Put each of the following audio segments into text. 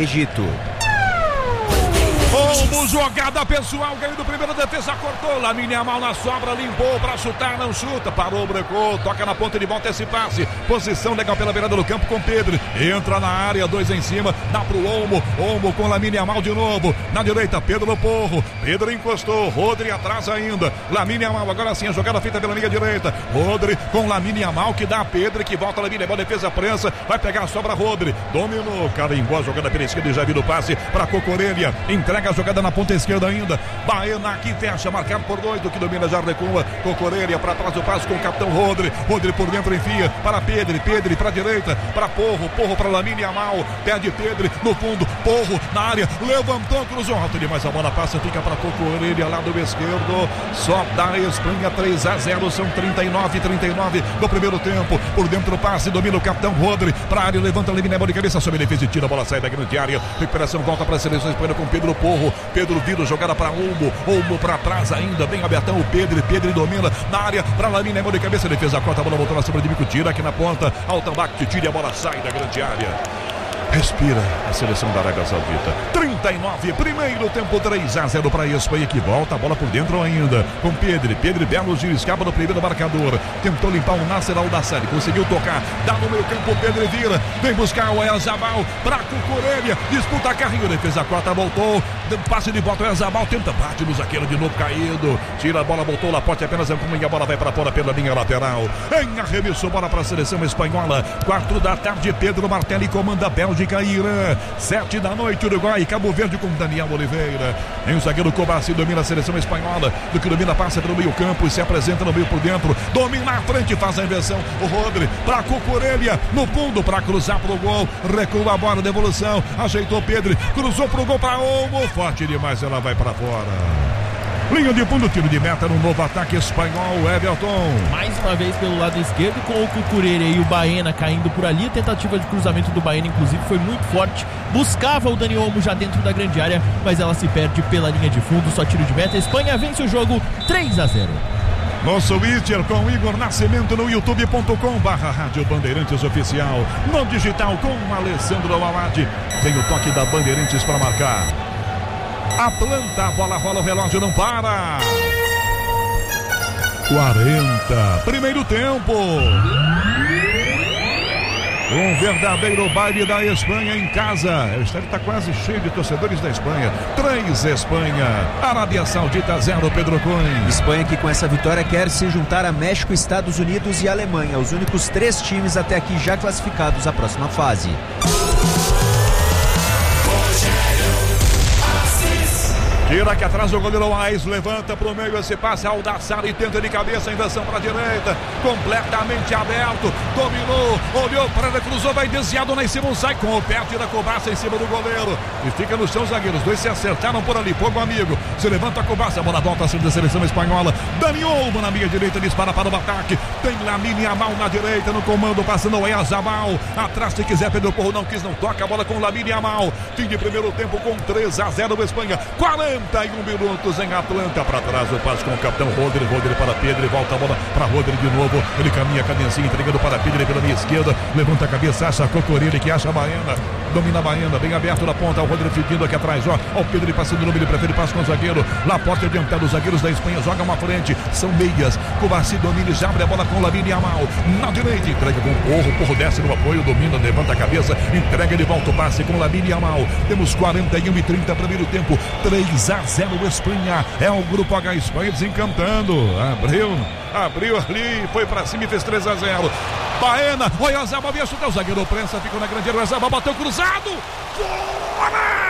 Egito. Olmo, jogada pessoal, ganhou do primeiro, defesa cortou, Lamine Yamal na sobra, limpou pra chutar, não chuta, parou, brecou, toca na ponta de volta esse passe, posição legal pela beirada do campo com Pedro, entra na área, 2 em cima, dá pro Olmo com Lamine Yamal de novo, na direita, Pedro no Porro, Pedro encostou, Rodri atrás ainda, Lamine Yamal, agora sim, a jogada feita pela linha direita, Rodri com Lamine Yamal, que dá a Pedro, que volta Lamine Yamal, defesa prensa, vai pegar a sobra, Rodri, dominou, carimbou a jogada pela esquerda e já vira o passe pra Cocorelha, entrega a jogada na ponta esquerda ainda, Baena aqui fecha, marcado por 2, do que domina já recua, Cocorelha para trás do passe com o capitão Rodri por dentro enfia para Pedro para direita, para Porro para Lamine Yamal, perde Pedro no fundo, Porro na área, levantou, cruzou alto demais, a bola passa, fica para Cocorelha, lado esquerdo, só da Espanha, 3-0, são 39 do primeiro tempo, por dentro do passe, domina o capitão Rodri, para a área, levanta Lamine Yamal de cabeça, sobe a defesa e tira, a bola sai da grande área, recuperação, volta para a seleção espanhola com Pedro Porro, Pedro vira, jogada para Olmo para trás ainda, bem abertão o Pedro domina na área para Lamine Yamal de cabeça, defesa corta, a bola voltou na sombra de Mico, tira aqui na ponta, Altambac tira e a bola sai da grande área. Respira a seleção da Arábia Saudita. 39, primeiro tempo, 3-0 para a Espanha, que volta a bola por dentro ainda. Com Pedro belo giro, escapa no primeiro marcador. Tentou limpar o Nasser Al-Nassr, conseguiu tocar, dá no meio campo, Pedro vira, vem buscar o Oyarzabal para Cucurella, disputa a carrinho, defesa quarta, voltou, passe de volta, o Oyarzabal tenta, bate no zagueiro de novo caído, tira a bola, voltou, Laporte apenas e a bola vai para fora pela linha lateral. Em arremesso, bola para a seleção espanhola. 4 da tarde, Pedro Martelli comanda a Bélgica e Irã. 7 da noite, Uruguai e Cabo Verde com Daniel Oliveira. Em o zagueiro Kovacic domina a seleção espanhola, do que domina, passa pelo meio campo e se apresenta no meio por dentro, domina à frente, faz a inversão, o Rodri para Cucurella, no fundo para cruzar pro gol, recua a bola, devolução, ajeitou Pedro, cruzou pro gol para Olmo, forte demais, ela vai para fora. Linha de fundo, tiro de meta no novo ataque espanhol, Everton. Mais uma vez pelo lado esquerdo, com o Cucurella e o Baena caindo por ali. A tentativa de cruzamento do Baena, inclusive, foi muito forte. Buscava o Dani Olmo já dentro da grande área, mas ela se perde pela linha de fundo. Só tiro de meta. A Espanha vence o jogo 3-0. Nosso Twitter com Igor Nascimento no youtube.com/Rádio Bandeirantes Oficial. No digital com Alessandro Awad. Tem o toque da Bandeirantes para marcar. Atlanta, a bola rola, o relógio não para. 40, primeiro tempo. Um verdadeiro baile da Espanha em casa. O estádio está quase cheio de torcedores da Espanha. 3 Espanha, Arábia Saudita 0, Pedro Cunha. Espanha que com essa vitória quer se juntar a México, Estados Unidos e Alemanha, os únicos 3 times até aqui já classificados à próxima fase. Tira aqui atrás o goleiro Ais, levanta pro meio esse passe, Al-Nassr e tenta de cabeça, inversão pra direita, completamente aberto, dominou, olhou para ele, cruzou, vai desviado lá em cima, sai com o pé, tira a cobraça em cima do goleiro e fica no chão, zagueiros, 2 se acertaram por ali, fogo amigo, se levanta a cobraça, a bola volta a ser da seleção espanhola, Dani Olmo na minha direita, dispara para o ataque, tem Lamine Yamal na direita, no comando, passando o Oyarzabal, atrás se quiser, Pedro Porro não quis, não toca a bola com Lamine Yamal, fim de primeiro tempo com 3-0 Espanha, 41 minutos em Atlanta, para trás o passe com o capitão Rodri para Pedro, volta a bola para Rodri de novo, ele caminha a cadencinha, entregando para Pedro pela minha esquerda, levanta a cabeça, acha a Cocorelha, que acha a Baena, domina a Baena, bem aberto na ponta, o Rodri pedindo aqui atrás, ó o Pedro passando no meio, prefere passe com o zagueiro, Laporte adiantado, os zagueiros da Espanha jogam à frente, são meias, Kovacic domina e já abre a bola com Lamine Yamal, na direita, entrega com o Porro desce no apoio, domina, levanta a cabeça, entrega de volta o passe com Lamine Yamal, temos 41:30 primeiro tempo, 3-0 Espanha, é o grupo H, Espanha desencantando, abriu ali, foi pra cima e fez 3-0, Baena, Oyarzabal ia chutar, o zagueiro prensa, ficou na grande área, Oyarzabal bateu cruzado, fora!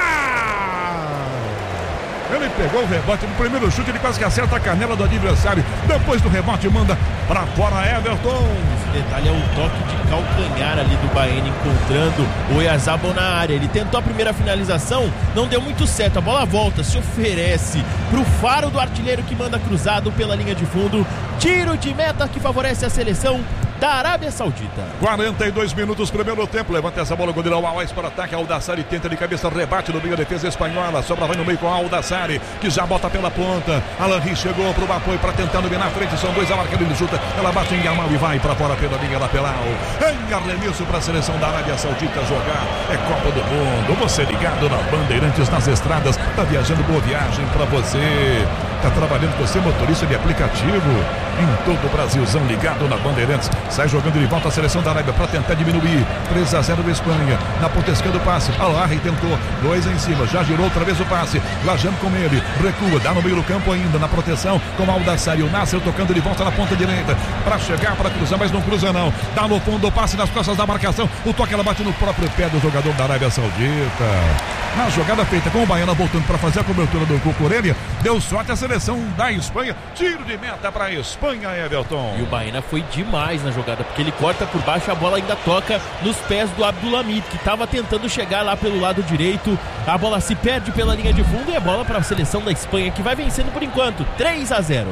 Ele pegou o rebote no primeiro chute, ele quase que acerta a canela do adversário, depois do rebote manda pra fora, Everton. Esse detalhe é o toque de calcanhar ali do Baena, encontrando o Oyarzabal na área. Ele tentou a primeira finalização, não deu muito certo, a bola volta, se oferece pro faro do artilheiro que manda cruzado pela linha de fundo, tiro de meta que favorece a seleção da Arábia Saudita. 42 minutos, primeiro tempo. Levanta essa bola, o goleirão Alves para ataque. Aldassari tenta de cabeça, rebate no meio, a defesa espanhola. Sobra vai no meio com Aldassari, que já bota pela ponta. Alanri chegou pro apoio para tentar no na frente. São dois, a marca dele chuta. Ela bate em Yamal e vai para fora pela linha lateral. Em arremesso para a seleção da Arábia Saudita jogar. É Copa do Mundo. Você ligado na Bandeirantes, nas estradas. Tá viajando, boa viagem para você. Tá trabalhando você, motorista de aplicativo, em todo o Brasilzão, ligado na Bandeirantes. Sai jogando de volta a seleção da Arábia para tentar diminuir. 3-0 do Espanha. Na ponta esquerda o passe. Al-Ahly tentou. 2 em cima. Já girou outra vez o passe. Lajando com ele. Recua. Dá no meio do campo ainda. Na proteção com Aldassari. O Nasser tocando de volta na ponta direita. Para chegar, para cruzar, mas não cruza não. Dá no fundo o passe nas costas da marcação. O toque ela bate no próprio pé do jogador da Arábia Saudita. Na jogada feita com o Baena voltando para fazer a cobertura do Cucurella. Deu sorte a seleção da Espanha. Tiro de meta para a Espanha, Everton. E o Baena foi demais na jogada, porque ele corta por baixo, a bola ainda toca nos pés do Abdulhamid, que estava tentando chegar lá pelo lado direito. A bola se perde pela linha de fundo e é bola para a seleção da Espanha, que vai vencendo por enquanto, 3-0.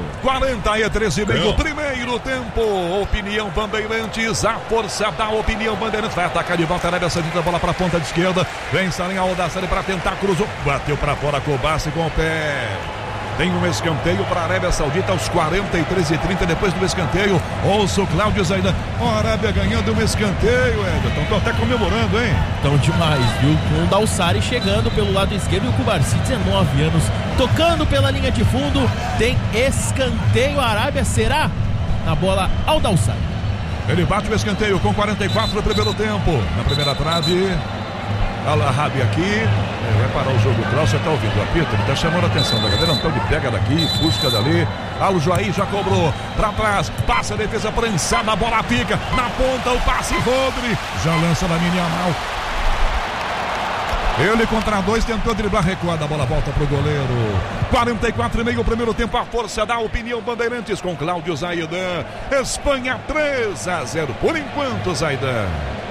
43,5 primeiro tempo. Opinião Bandeirantes, a força da Opinião Bandeirantes. Vai atacar de volta a Arábia Saudita, bola para a ponta de esquerda. Vem Salim Aldassari para tentar, cruzou, bateu para fora, Kobashi com o pé. Tem um escanteio para a Arábia Saudita aos 43:30 depois do escanteio. Ouça o Cláudio Zaidan. A Arábia ganhando um escanteio, Everton. Estão até comemorando, hein? Estão demais, viu? Com o Dalsari chegando pelo lado esquerdo e o Kubarsi, 19 anos, tocando pela linha de fundo. Tem escanteio. A Arábia será na bola ao Dalsari. Ele bate o escanteio com 44 no primeiro tempo. Na primeira trave. Al-Ahly aqui, vai parar o jogo. O Cláudio está ouvindo o apito, ele está chamando a atenção da galera. Antônio pega daqui, busca dali. Al-Joaí já cobrou para trás, passa a defesa prensada, a bola fica na ponta, o passe Rodri, já lança na linha Yamal. Ele contra 2 tentou driblar, recuada, a bola volta pro goleiro. 44,5 o primeiro tempo, a força da Opinião Bandeirantes com Cláudio Zaidan. Espanha 3-0 por enquanto, Zaidan.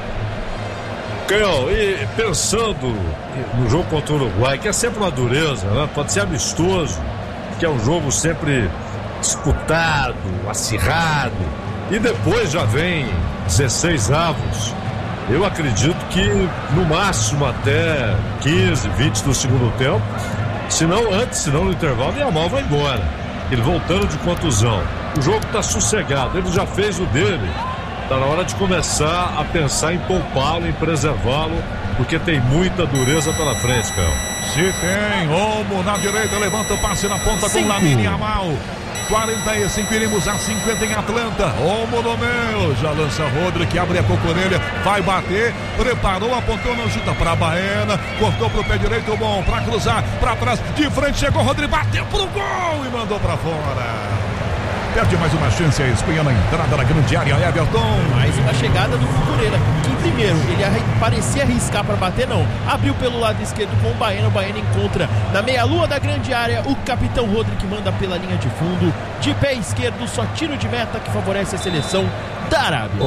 E pensando no jogo contra o Uruguai, que é sempre uma dureza, né? Pode ser amistoso, que é um jogo sempre disputado, acirrado, e depois já vem 16 avos. Eu acredito que no máximo até 15, 20 do segundo tempo, se não no intervalo, o Yamal vai embora. Ele voltando de contusão. O jogo está sossegado, ele já fez o dele. Está na hora de começar a pensar em poupá-lo, em preservá-lo, porque tem muita dureza pela frente, cara. Se tem, Olmo na direita, levanta o passe na ponta com Lamine Yamal. 45, iremos a 50 em Atlanta. Olmo no meio, já lança Rodri, que abre a Cucurella, vai bater, preparou, apontou, não chuta para Baena, cortou pro pé direito, bom, para cruzar, para trás, de frente, chegou Rodri, bateu pro gol e mandou para fora. Perde mais uma chance a Espanha na entrada da grande área, Everton. Mais uma chegada do Cucurella, que primeiro ele parecia arriscar para bater, não. Abriu pelo lado esquerdo com o Baena encontra na meia-lua da grande área o capitão Rodri, que manda pela linha de fundo. De pé esquerdo, só tiro de meta que favorece a seleção da Arábia.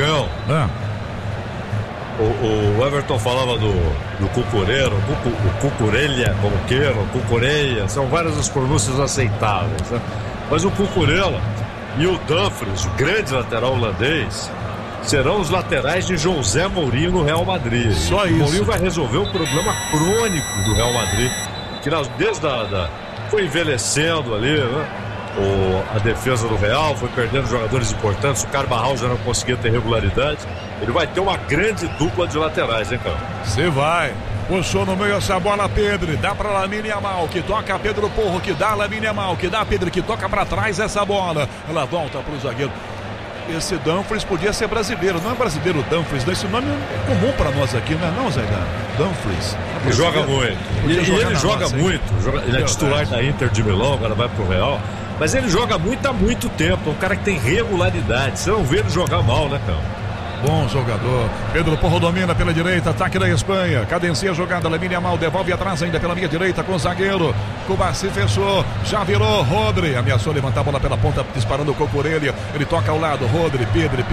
O Everton falava do Cucurella, o Cucurella, como queiram, Cucurella, são várias as pronúncias aceitáveis, né? Mas o Cucurella e o Dumfries, o grande lateral holandês, serão os laterais de José Mourinho no Real Madrid. Só isso. O Mourinho vai resolver um problema crônico do Real Madrid, que desde foi envelhecendo ali, né? A defesa do Real foi perdendo jogadores importantes. O Carvajal já não conseguia ter regularidade. Ele vai ter uma grande dupla de laterais, hein, cara? Você vai. Puxou no meio essa bola, Pedro. Dá para Lamine Yamal, que toca Pedro Porro, que dá Lamine Yamal, que dá Pedro, que toca para trás essa bola. Ela volta para o zagueiro. Esse Dumfries podia ser brasileiro. Não é brasileiro Dumfries, esse nome é comum para nós aqui, não é não, Zaidan? Dumfries. Ele joga muito. Ele joga muito. Ele é titular da Inter de Milão, agora vai pro Real. Mas ele joga muito há muito tempo. É um cara que tem regularidade. Você não vê ele jogar mal, né, cara? Bom jogador. Pedro Porro domina pela direita, ataque da Espanha. Cadencia a jogada, Lamine Yamal devolve atrás ainda pela linha direita com o zagueiro. Cubarsí fechou, já virou. Rodri ameaçou levantar a bola pela ponta, disparando o Cucurella. Ele toca ao lado, Rodri, Pedri.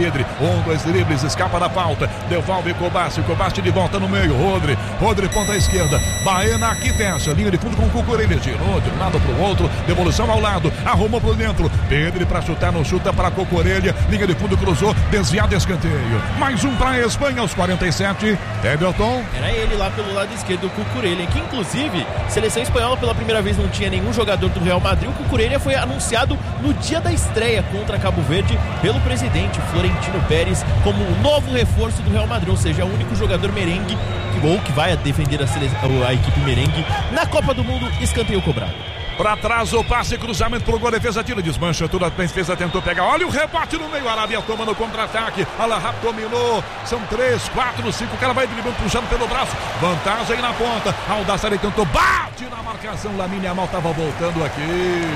2 dribles, escapa da falta. Devolve Cubarsí de volta no meio. Rodri ponta esquerda. Baena aqui fecha, linha de fundo com o Cucurella. Girou de um lado pro outro, devolução ao lado, arrumou por dentro. Pedri pra chutar, não chuta para Cucurella. Linha de fundo, cruzou, desviado, escanteio. Mais um para a Espanha aos 47. Everton. Era ele lá pelo lado esquerdo, o Cucurella, que inclusive, seleção espanhola pela primeira vez não tinha nenhum jogador do Real Madrid. O Cucurella foi anunciado no dia da estreia contra Cabo Verde pelo presidente Florentino Pérez como o novo reforço do Real Madrid, ou seja, é o único jogador merengue que vai defender a equipe merengue na Copa do Mundo. Escanteio cobrado. Pra trás o passe, cruzamento pro gol, defesa tira, desmancha tudo, a defesa tentou pegar, olha o rebote no meio, a Arábia toma no contra-ataque, Al-Ahly dominou, são 3, 4, 5, o cara vai driblando, puxando pelo braço, vantagem na ponta, Al-Dassari tentou, bate na marcação, Lamine Yamal tava voltando aqui,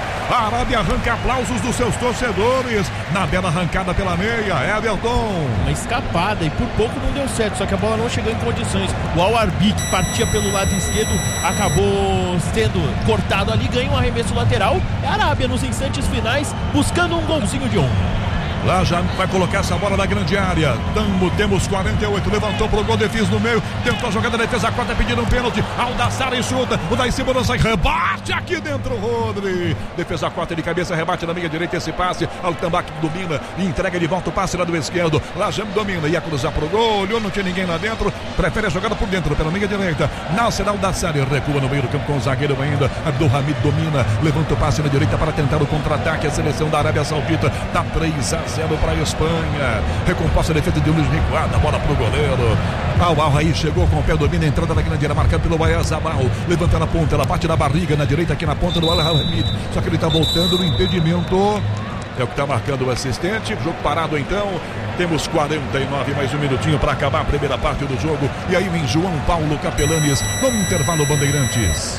a Arábia arranca aplausos dos seus torcedores, na bela arrancada pela meia, Everton. Uma escapada e por pouco não deu certo, só que a bola não chegou em condições, o Al-Arbi que partia pelo lado esquerdo, acabou sendo cortado ali, ganha um arremesso lateral. É a Arábia nos instantes finais buscando um golzinho de honra. Lá já vai colocar essa bola na grande área. Temos 48, levantou pro gol, defesa no meio, tentou a jogada, defesa 4, pedindo um pênalti. Al-Dassari chuta, o da segurança rebate aqui dentro, Rodri. Defesa 4 de cabeça, rebate na minha direita esse passe. Al-Tambaq domina, entrega de volta o passe lá do esquerdo. Lá já domina, ia cruzar pro gol, olhou, não tinha ninguém lá dentro, prefere a jogada por dentro, pela minha direita. Nasser Al-Dassari recua no meio do campo com o zagueiro ainda. Abdulhamid domina, levanta o passe na direita para tentar o contra-ataque. A seleção da Arábia Saudita tá 3-0 para a Espanha. Recomposta a defesa de Luiz recuada, bola pro goleiro. Al-Ahly chegou com o pé, domina a entrada da grande área, marcado pelo Oyarzabal. Levanta na ponta, ela bate na barriga, na direita aqui na ponta do Al-Hamid. Só que ele tá voltando no impedimento. É o que tá marcando o assistente. Jogo parado então. Temos 49, mais um minutinho para acabar a primeira parte do jogo. E aí vem João Paulo Capelanes no intervalo Bandeirantes.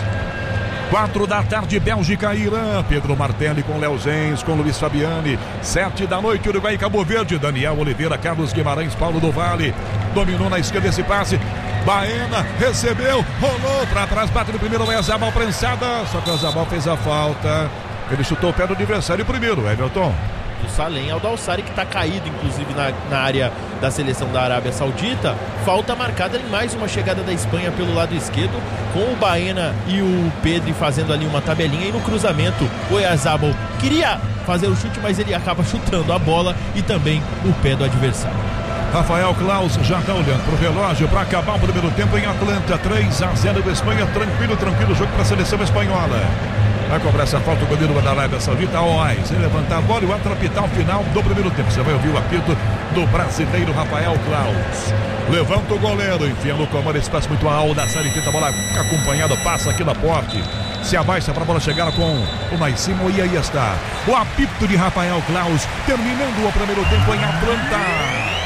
4 da tarde, Bélgica e Irã. Pedro Martelli com Léo Zenz, com Luiz Fabiani. 7 da noite, Uruguai e Cabo Verde. Daniel Oliveira, Carlos Guimarães, Paulo do Vale. Dominou na esquerda esse passe. Baena recebeu, rolou para trás, bate no primeiro, é Zabal prensada. Só que o Zabal fez a falta. Ele chutou o pé do adversário primeiro, Everton. O Salem Al-Dassari, que está caído inclusive na área da seleção da Arábia Saudita. Falta marcada em mais uma chegada da Espanha pelo lado esquerdo, com o Baena e o Pedri fazendo ali uma tabelinha. E no cruzamento o Oyarzabal queria fazer o chute, mas ele acaba chutando a bola e também o pé do adversário. Rafael Claus já está olhando pro relógio para acabar o primeiro tempo em Atlanta. 3-0 da Espanha, tranquilo jogo para a seleção espanhola. Vai cobrar essa falta o goleiro da Arábia Saudita, Oais. Ele levantar a bola e o árbitro apitar o final do primeiro tempo. Você vai ouvir o apito do brasileiro Rafael Claus. Levanta o goleiro, enfia no comando, espaço muito alto. Al-Dassari tenta a bola acompanhada, passa aqui na porte. Se abaixa para a bola chegar com o Naissimo e aí está. O apito de Rafael Claus, terminando o primeiro tempo em Atlanta.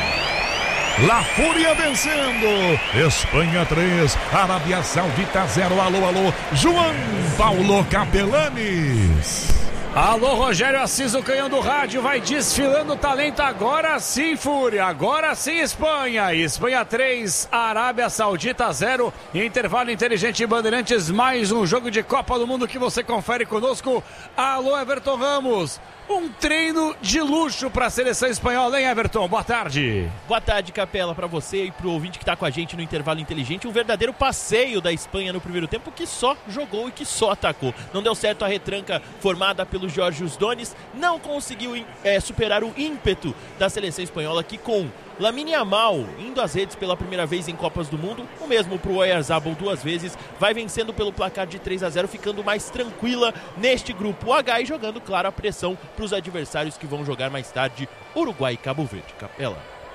La Fúria vencendo, Espanha 3, Arábia Saudita 0. Alô, João Paulo Capelanes. Alô, Rogério Assis, o canhão do rádio, vai desfilando o talento. Agora sim, Fúria, agora sim, Espanha. Espanha 3, Arábia Saudita 0. Intervalo inteligente, Bandeirantes, mais um jogo de Copa do Mundo que você confere conosco. Alô, Everton Ramos. Um treino de luxo para a seleção espanhola, hein, Everton? Boa tarde. Boa tarde, Capela, para você e para o ouvinte que está com a gente no intervalo inteligente. Um verdadeiro passeio da Espanha no primeiro tempo, que só jogou e que só atacou. Não deu certo a retranca formada pelo Jorge Usdonis, não conseguiu superar o ímpeto da seleção espanhola, que com Lamine Yamal indo às redes pela primeira vez em Copas do Mundo, o mesmo para o Oyarzabal 2 vezes, vai vencendo pelo placar de 3-0, ficando mais tranquila neste grupo H e jogando, claro, a pressão para os adversários que vão jogar mais tarde, Uruguai e Cabo Verde. Capela.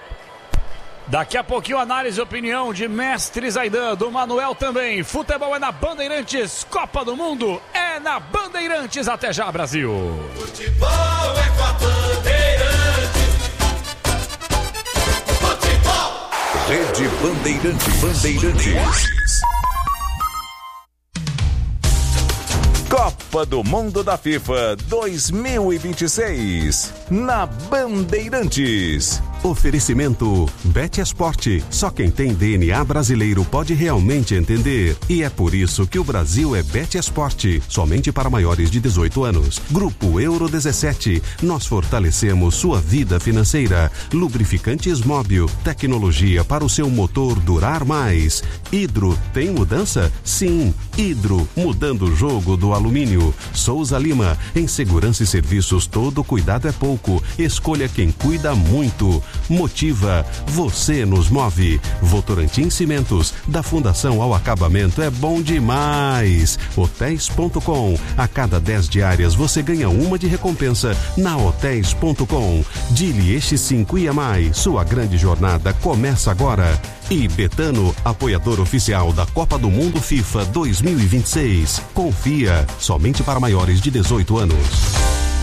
Daqui a pouquinho, análise e opinião de Mestre Zaidan, do Manuel também. Futebol é na Bandeirantes, Copa do Mundo é na Bandeirantes. Até já, Brasil. Futebol é com a Bandeirantes. Futebol. Rede Bandeirantes. Copa do Mundo da FIFA 2026 na Bandeirantes. Oferecimento Bet Esporte. Só quem tem DNA brasileiro pode realmente entender. E é por isso que o Brasil é Bet Esporte. Somente para maiores de 18 anos. Grupo Euro 17. Nós fortalecemos sua vida financeira. Lubrificantes Móbil. Tecnologia para o seu motor durar mais. Hidro. Tem mudança? Sim. Hidro. Mudando o jogo do alumínio. Souza Lima. Em segurança e serviços, todo cuidado é pouco. Escolha quem cuida muito. Motiva, você nos move. Votorantim Cimentos, da fundação ao acabamento é bom demais. Hotéis.com, a cada 10 diárias você ganha uma de recompensa na Hotéis.com. Dili Este 5 e mais, sua grande jornada começa agora. E Betano, apoiador oficial da Copa do Mundo FIFA 2026. Confia, somente para maiores de 18 anos.